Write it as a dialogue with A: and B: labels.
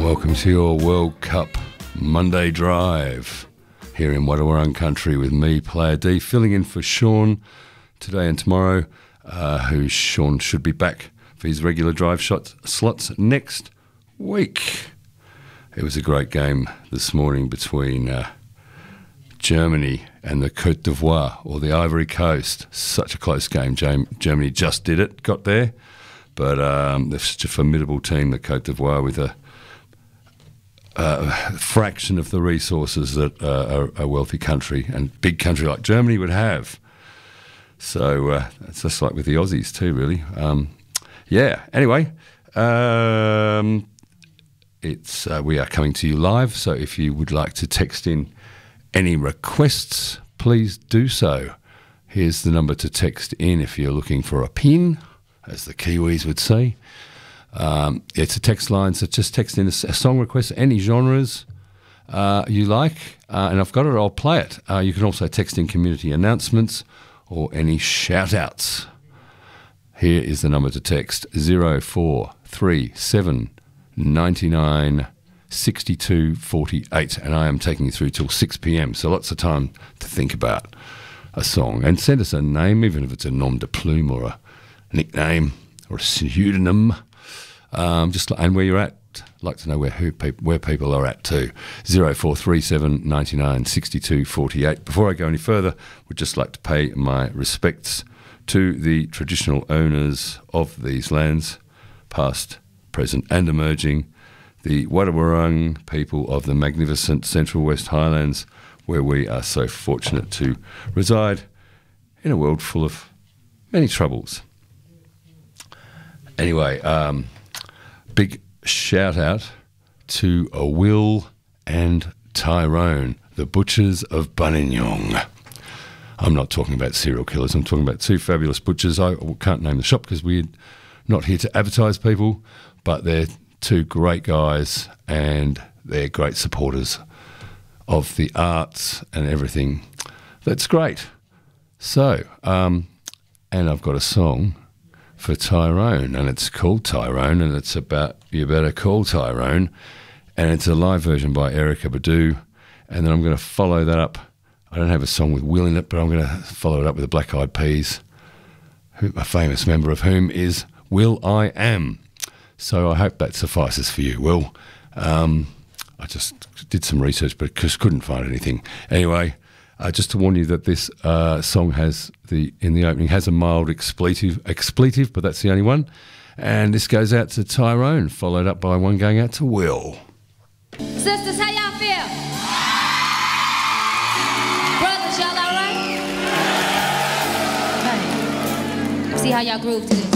A: welcome to your World Cup Monday drive here in Wadawurrung country with me, Player D, filling in for Sean today and tomorrow, who Sean should be back for his regular drive slots next week. It was a great game this morning between Germany and the Côte d'Ivoire, or the Ivory Coast. Such a close game. Germany just did it, got there, but they're such a formidable team, the Côte d'Ivoire, with a fraction of the resources that a wealthy country and big country like Germany would have. So it's just like with the Aussies too, really. Anyway, we are coming to you live, so if you would like to text in any requests, please do so. Here's the number to text in if you're looking for a pin, as the Kiwis would say. It's a text line, so just text in a song request, any genres you like, and I've got it, I'll play it. You can also text in community announcements or any shout-outs. Here is the number to text, 0437 99 62 48, and I am taking you through till 6 p.m, so lots of time to think about a song. And send us a name, even if it's a nom de plume or a nickname or a pseudonym. And where you're at. I'd like to know where people are at too. 0437 99 62 48. Before I go any further, would just like to pay my respects to the traditional owners of these lands, past, present and emerging, the Wadawurrung people of the magnificent Central West Highlands, where we are so fortunate to reside in a world full of many troubles. Anyway, big shout out to Will and Tyrone, the butchers of Buninyong. I'm not talking about serial killers. I'm talking about two fabulous butchers. I can't name the shop because we're not here to advertise people, but they're two great guys and they're great supporters of the arts and everything. That's great. So, and I've got a song for Tyrone, and it's called Tyrone, and it's about You Better Call Tyrone, and it's a live version by Erykah Badu, and then I'm going to follow that up. I don't have a song with Will in it, but I'm going to follow it up with the Black Eyed Peas, a famous member of whom is will.i.am. So I hope that suffices for you, Will. I just did some research, but just couldn't find anything. Anyway, just to warn you that this song in the opening has a mild expletive, but that's the only one. And this goes out to Tyrone, followed up by one going out to Will.
B: Sisters, how y'all feel? Brothers, y'all all right? Hey. See how y'all groove to this.